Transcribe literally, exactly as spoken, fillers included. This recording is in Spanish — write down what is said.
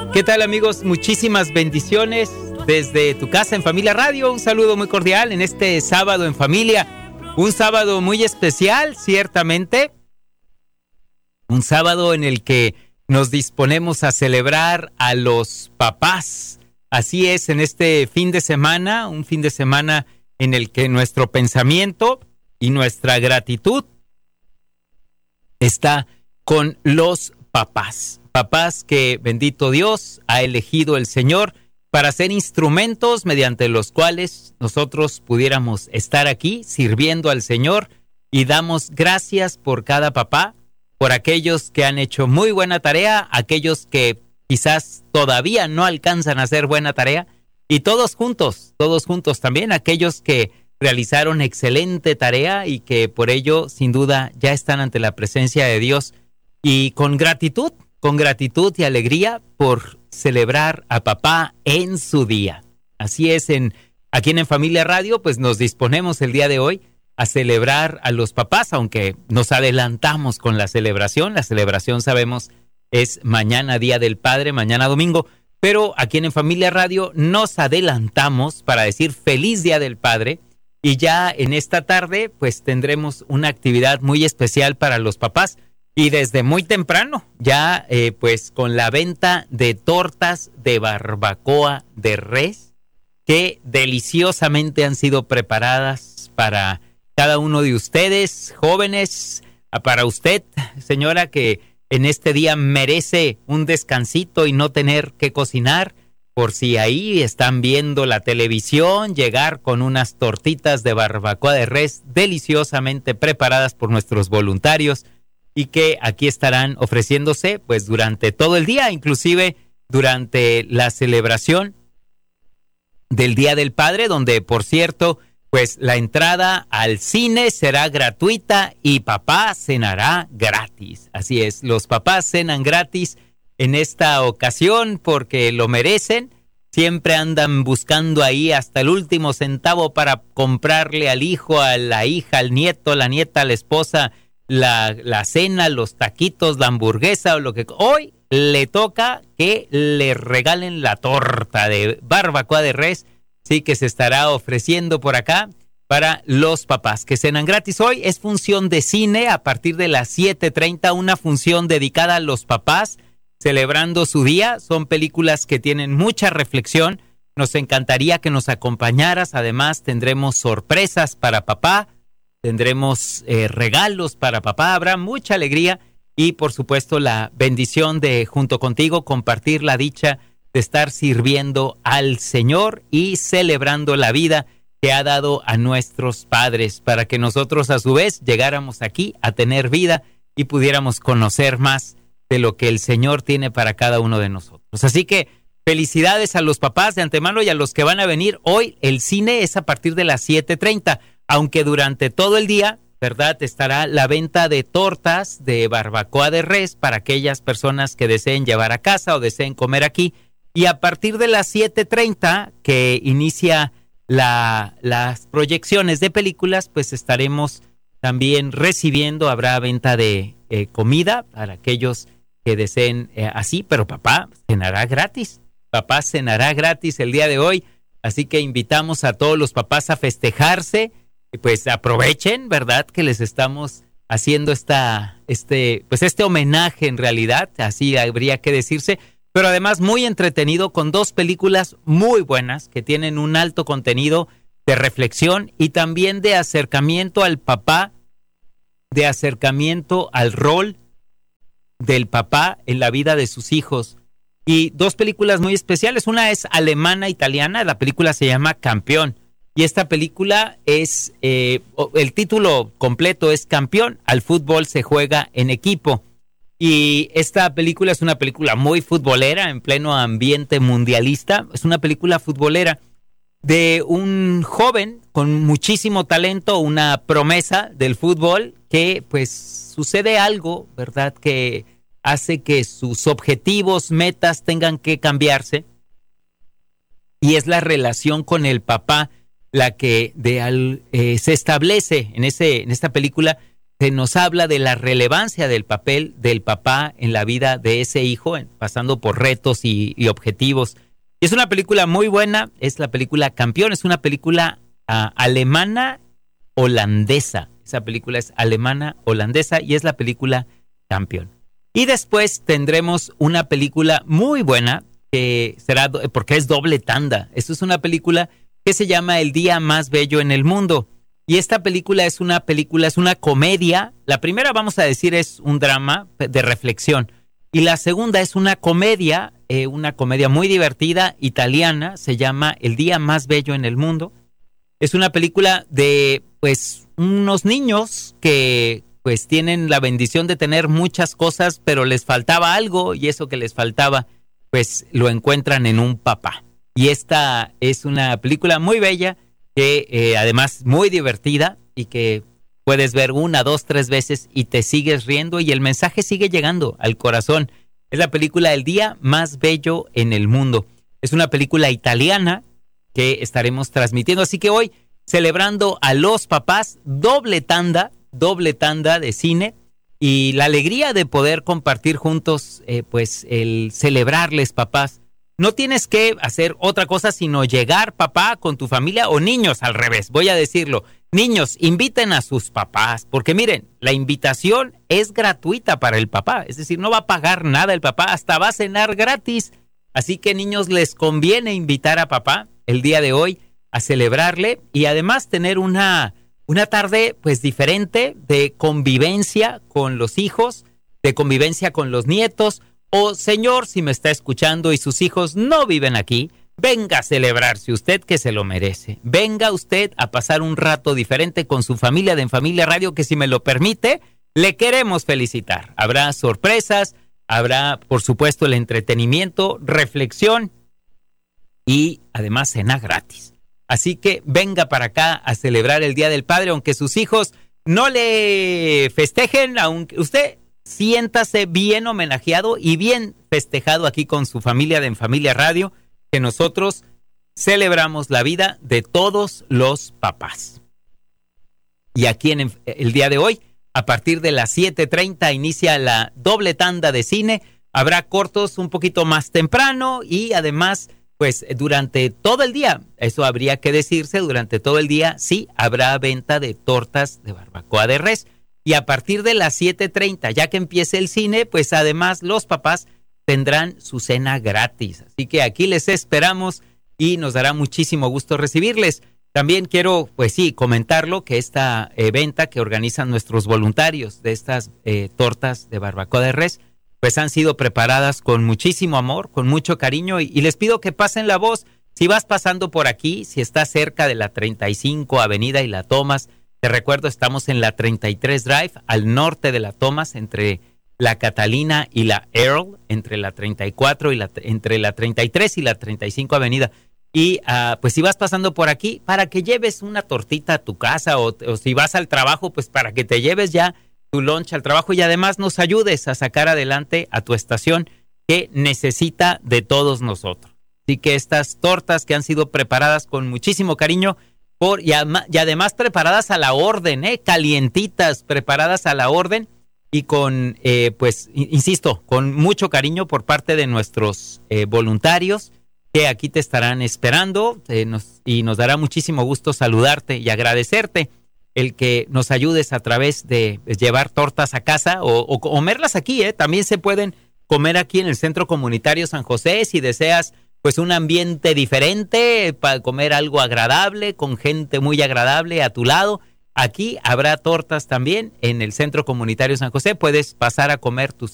¿Qué tal, amigos? Muchísimas bendiciones desde tu casa en Familia Radio. Un saludo muy cordial en este sábado en familia. Un sábado muy especial, ciertamente. Un sábado en el que nos disponemos a celebrar a los papás. Así es, en este fin de semana, un fin de semana en el que nuestro pensamiento y nuestra gratitud está con los papás. Papás que, bendito Dios, ha elegido el Señor para ser instrumentos mediante los cuales nosotros pudiéramos estar aquí sirviendo al Señor, y damos gracias por cada papá, por aquellos que han hecho muy buena tarea, aquellos que quizás todavía no alcanzan a hacer buena tarea, y todos juntos, todos juntos también, aquellos que realizaron excelente tarea y que por ello, sin duda, ya están ante la presencia de Dios, y con gratitud, con gratitud y alegría por celebrar a papá en su día. Así es, en aquí en, en Familia Radio, pues nos disponemos el día de hoy a celebrar a los papás, aunque nos adelantamos con la celebración. La celebración, sabemos, es mañana, Día del Padre, mañana domingo, pero aquí en, en Familia Radio nos adelantamos para decir feliz Día del Padre, y ya en esta tarde pues tendremos una actividad muy especial para los papás. Y desde muy temprano, ya eh, pues con la venta de tortas de barbacoa de res, que deliciosamente han sido preparadas para cada uno de ustedes, jóvenes, para usted, señora, que en este día merece un descansito y no tener que cocinar, por si ahí están viendo la televisión, llegar con unas tortitas de barbacoa de res deliciosamente preparadas por nuestros voluntarios, y que aquí estarán ofreciéndose pues durante todo el día, inclusive durante la celebración del Día del Padre, donde, por cierto, pues la entrada al cine será gratuita y papá cenará gratis. Así es, los papás cenan gratis en esta ocasión porque lo merecen. Siempre andan buscando ahí hasta el último centavo para comprarle al hijo, a la hija, al nieto, la nieta, a la esposa, La, la cena, los taquitos, la hamburguesa o lo que... Hoy le toca que le regalen la torta de barbacoa de res, sí, que se estará ofreciendo por acá para los papás que cenan gratis. Hoy es función de cine a partir de las siete treinta, una función dedicada a los papás, celebrando su día. Son películas que tienen mucha reflexión. Nos encantaría que nos acompañaras. Además, tendremos sorpresas para papá. Tendremos eh, regalos para papá, habrá mucha alegría y, por supuesto, la bendición de, junto contigo, compartir la dicha de estar sirviendo al Señor y celebrando la vida que ha dado a nuestros padres, para que nosotros, a su vez, llegáramos aquí a tener vida y pudiéramos conocer más de lo que el Señor tiene para cada uno de nosotros. Así que felicidades a los papás de antemano y a los que van a venir. Hoy el cine es a partir de las siete treinta. Aunque durante todo el día, ¿verdad?, estará la venta de tortas de barbacoa de res para aquellas personas que deseen llevar a casa o deseen comer aquí. Y a partir de las siete treinta, que inicia la, las proyecciones de películas, pues estaremos también recibiendo, habrá venta de eh, comida para aquellos que deseen eh, así, pero papá cenará gratis. Papá cenará gratis el día de hoy, así que invitamos a todos los papás a festejarse. Pues aprovechen, ¿verdad?, que les estamos haciendo esta, este, pues este homenaje en realidad, así habría que decirse, pero además muy entretenido con dos películas muy buenas que tienen un alto contenido de reflexión y también de acercamiento al papá, de acercamiento al rol del papá en la vida de sus hijos. Y dos películas muy especiales, una es alemana-italiana, la película se llama Campeón. Y esta película es, eh, el título completo es Campeón, al fútbol se juega en equipo. Y esta película es una película muy futbolera, en pleno ambiente mundialista. Es una película futbolera de un joven con muchísimo talento, una promesa del fútbol, que pues sucede algo, ¿verdad?, que hace que sus objetivos, metas tengan que cambiarse. Y es la relación con el papá la que de al, eh, se establece en, ese, en esta película, se nos habla de la relevancia del papel del papá en la vida de ese hijo, pasando por retos y, y objetivos. Y es una película muy buena, es la película Campeón, es una película uh, alemana holandesa. Esa película es alemana holandesa y es la película Campeón. Y después tendremos una película muy buena que será, porque es doble tanda. Esto es una película que se llama El día más bello en el mundo. Y esta película es una película, es una comedia. La primera, vamos a decir, es un drama de reflexión. Y la segunda es una comedia, eh, una comedia muy divertida, italiana. Se llama El día más bello en el mundo. Es una película de, pues, unos niños que, pues, tienen la bendición de tener muchas cosas, pero les faltaba algo, y eso que les faltaba, pues, lo encuentran en un papá. Y esta es una película muy bella, que eh, además muy divertida y que puedes ver una, dos, tres veces y te sigues riendo y el mensaje sigue llegando al corazón. Es la película El día más bello en el mundo. Es una película italiana que estaremos transmitiendo. Así que hoy, celebrando a los papás, doble tanda, doble tanda de cine y la alegría de poder compartir juntos, eh, pues, el celebrarles, papás. No tienes que hacer otra cosa sino llegar, papá, con tu familia, o niños, al revés, voy a decirlo. Niños, inviten a sus papás, porque miren, la invitación es gratuita para el papá, es decir, no va a pagar nada el papá, hasta va a cenar gratis. Así que, niños, les conviene invitar a papá el día de hoy a celebrarle y además tener una, una tarde, pues, diferente de convivencia con los hijos, de convivencia con los nietos. O, señor, si me está escuchando y sus hijos no viven aquí, venga a celebrarse usted, que se lo merece. Venga usted a pasar un rato diferente con su familia de En Familia Radio, que si me lo permite, le queremos felicitar. Habrá sorpresas, habrá, por supuesto, el entretenimiento, reflexión y además cena gratis. Así que venga para acá a celebrar el Día del Padre, aunque sus hijos no le festejen, aunque usted siéntase bien homenajeado y bien festejado aquí con su familia de En Familia Radio, que nosotros celebramos la vida de todos los papás. Y aquí en el día de hoy, a partir de las siete treinta, inicia la doble tanda de cine. Habrá cortos un poquito más temprano y además, pues, durante todo el día, eso habría que decirse, durante todo el día, sí, habrá venta de tortas de barbacoa de res. Y a partir de las siete treinta, ya que empiece el cine, pues además los papás tendrán su cena gratis. Así que aquí les esperamos y nos dará muchísimo gusto recibirles. También quiero, pues sí, comentarlo, que esta eh, venta que organizan nuestros voluntarios de estas eh, tortas de barbacoa de res, pues han sido preparadas con muchísimo amor, con mucho cariño, y, y les pido que pasen la voz. Si vas pasando por aquí, si estás cerca de la treinta y cinco Avenida y la tomas, te recuerdo, estamos en la treinta y tres Drive, al norte de la Thomas, entre la Catalina y la Earl, entre la treinta y cuatro y la, entre la treinta y tres y la treinta y cinco Avenida. Y uh, pues si vas pasando por aquí, para que lleves una tortita a tu casa, o, o si vas al trabajo, pues para que te lleves ya tu lunch al trabajo y además nos ayudes a sacar adelante a tu estación, que necesita de todos nosotros. Así que estas tortas que han sido preparadas con muchísimo cariño, Por, y, ama, y además preparadas a la orden, ¿eh? Calientitas, preparadas a la orden y con, eh, pues, insisto, con mucho cariño por parte de nuestros eh, voluntarios que aquí te estarán esperando eh, nos, y nos dará muchísimo gusto saludarte y agradecerte el que nos ayudes a través de llevar tortas a casa o, o comerlas aquí, ¿eh? También se pueden comer aquí en el Centro Comunitario San José si deseas, pues, un ambiente diferente para comer algo agradable, con gente muy agradable a tu lado. Aquí habrá tortas también en el Centro Comunitario San José. Puedes pasar a comer tus